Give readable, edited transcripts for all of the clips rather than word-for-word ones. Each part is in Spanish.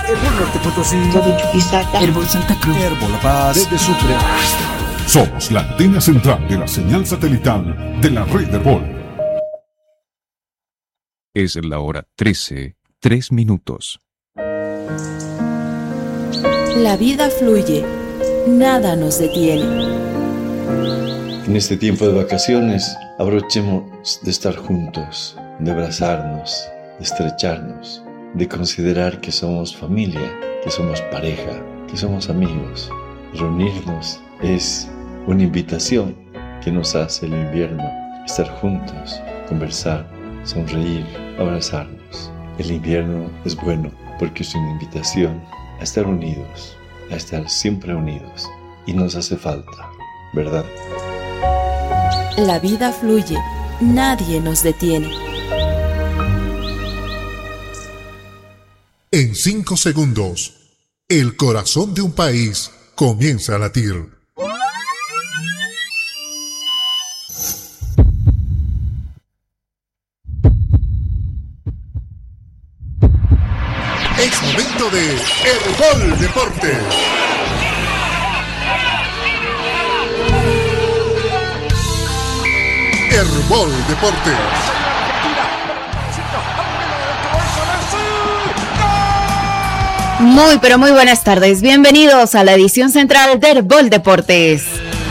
Herbol Norte Potosí, Herbol Santa Cruz, Herbol La Paz, desde Sucre. Somos la antena central de la señal satelital de la red Herbol. Es la hora 13, 3 minutos. La vida fluye, nada nos detiene. En este tiempo de vacaciones, aprovechemos de estar juntos, de abrazarnos, de estrecharnos, de considerar que somos familia, que somos pareja, que somos amigos. Reunirnos es una invitación que nos hace el invierno, estar juntos, conversar, sonreír, abrazarnos. El invierno es bueno porque es una invitación a estar unidos, a estar siempre unidos, y nos hace falta, ¿verdad? La vida fluye, nadie nos detiene. En 5 segundos, el corazón de un país comienza a latir. Es momento de Herbol Deportes. Herbol Deportes. Muy, pero muy buenas tardes. Bienvenidos a la edición central de Herbol Deportes.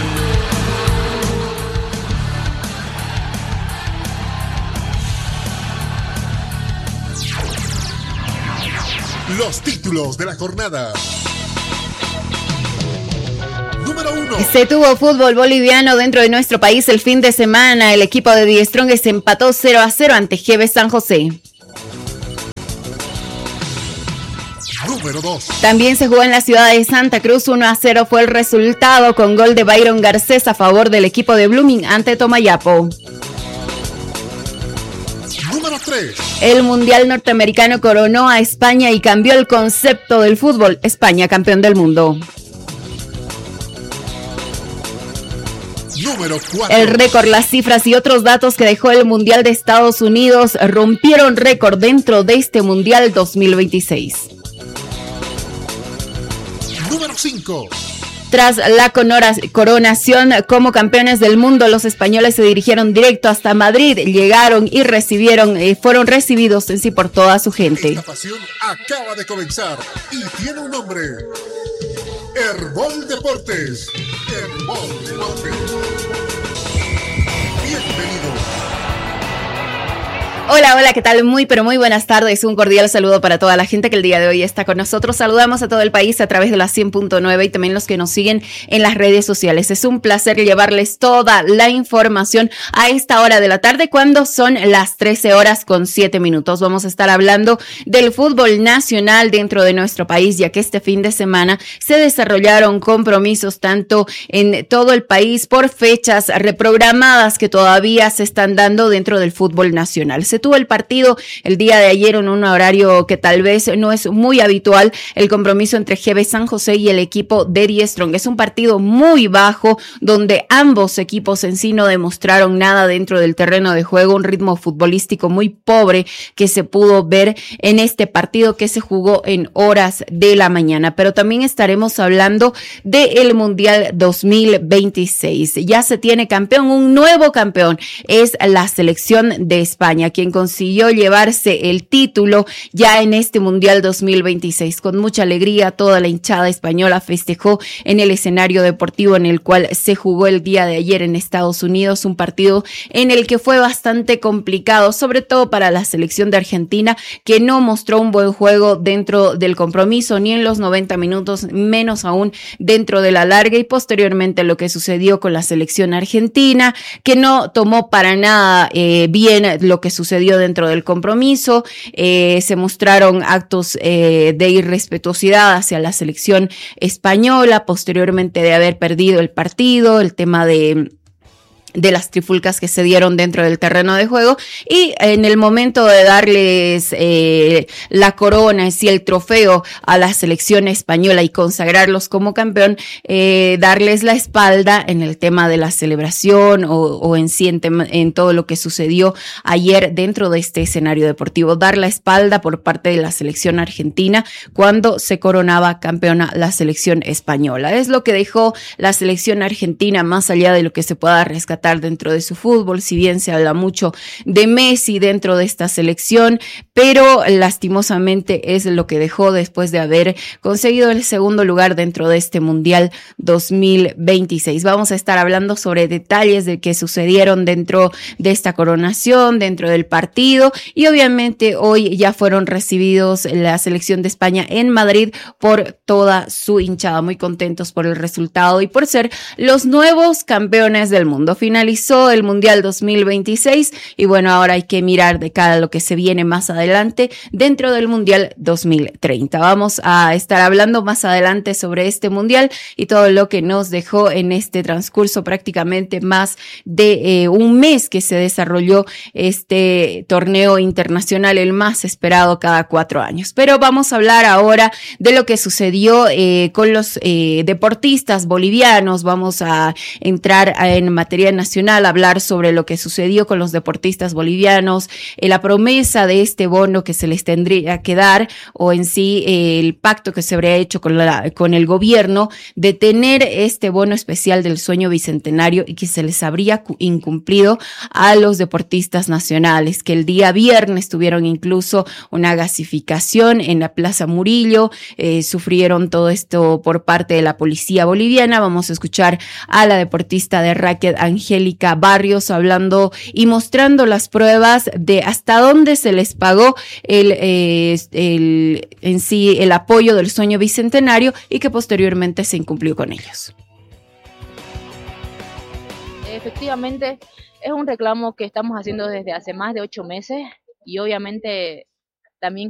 Los títulos de la jornada. Número 1. Se tuvo fútbol boliviano dentro de nuestro país el fin de semana. El equipo de Die Strongest empató 0-0 ante GB San José. Número 2. También se jugó en la ciudad de Santa Cruz. 1-0 fue el resultado, con gol de Byron Garcés a favor del equipo de Blooming ante Tomayapo. Número 3. El Mundial Norteamericano coronó a España y cambió el concepto del fútbol. España, campeón del mundo. Número 4. El récord, las cifras y otros datos que dejó el Mundial de Estados Unidos rompieron récord dentro de este Mundial 2026. Número 5. Tras la coronación como campeones del mundo, los españoles se dirigieron directo hasta Madrid, llegaron y fueron recibidos en sí por toda su gente. Esta pasión acaba de comenzar y tiene un nombre: Herbol Deportes. Herbol Deportes. Bienvenido. Hola, ¿qué tal? Muy, pero muy buenas tardes. Un cordial saludo para toda la gente que el día de hoy está con nosotros. Saludamos a todo el país a través de la 100.9 y también los que nos siguen en las redes sociales. Es un placer llevarles toda la información a esta hora de la tarde, cuando son las 13:07. Vamos a estar hablando del fútbol nacional dentro de nuestro país, ya que este fin de semana se desarrollaron compromisos tanto en todo el país por fechas reprogramadas que todavía se están dando dentro del fútbol nacional. Se tuvo el partido el día de ayer en un horario que tal vez no es muy habitual, el compromiso entre GB San José y el equipo de Die Strong. Es un partido muy bajo, donde ambos equipos en sí no demostraron nada dentro del terreno de juego, un ritmo futbolístico muy pobre que se pudo ver en este partido que se jugó en horas de la mañana. Pero también estaremos hablando del Mundial 2026. Ya se tiene campeón, un nuevo campeón, es la selección de España, quien consiguió llevarse el título ya en este Mundial 2026. Con mucha alegría, toda la hinchada española festejó en el escenario deportivo en el cual se jugó el día de ayer en Estados Unidos, un partido en el que fue bastante complicado, sobre todo para la selección de Argentina, que no mostró un buen juego dentro del compromiso, ni en los 90 minutos, menos aún dentro de la larga, y posteriormente lo que sucedió con la selección argentina, que no tomó para nada bien lo que sucedió dentro del compromiso. Se mostraron actos de irrespetuosidad hacia la selección española posteriormente de haber perdido el partido, el tema de de las trifulcas que se dieron dentro del terreno de juego, y en el momento de darles la corona, es decir, el trofeo a la selección española y consagrarlos como campeón, darles la espalda en el tema de la celebración o en sí en todo lo que sucedió ayer dentro de este escenario deportivo, dar la espalda por parte de la selección argentina cuando se coronaba campeona la selección española. Es lo que dejó la selección argentina, más allá de lo que se pueda rescatar dentro de su fútbol, si bien se habla mucho de Messi dentro de esta selección, pero lastimosamente es lo que dejó después de haber conseguido el segundo lugar dentro de este Mundial 2026. Vamos a estar hablando sobre detalles de qué sucedieron dentro de esta coronación, dentro del partido, y obviamente hoy ya fueron recibidos la selección de España en Madrid por toda su hinchada, muy contentos por el resultado y por ser los nuevos campeones del mundo. Finalizó el Mundial 2026 y bueno, ahora hay que mirar de cara a lo que se viene más adelante dentro del Mundial 2030. Vamos a estar hablando más adelante sobre este Mundial y todo lo que nos dejó en este transcurso prácticamente más de un mes que se desarrolló este torneo internacional, el más esperado cada 4 años. Pero vamos a hablar ahora de lo que sucedió con los deportistas bolivianos. Vamos a entrar en materia nacional, hablar sobre lo que sucedió con los deportistas bolivianos, la promesa de este bono que se les tendría que dar, o en sí el pacto que se habría hecho con el gobierno de tener este bono especial del sueño bicentenario y que se les habría incumplido a los deportistas nacionales, que el día viernes tuvieron incluso una gasificación en la Plaza Murillo, sufrieron todo esto por parte de la policía boliviana. Vamos a escuchar a la deportista de raquet Angélica Barrios hablando y mostrando las pruebas de hasta dónde se les pagó en sí el apoyo del sueño bicentenario y que posteriormente se incumplió con ellos. Efectivamente, es un reclamo que estamos haciendo desde hace más de 8 meses y obviamente también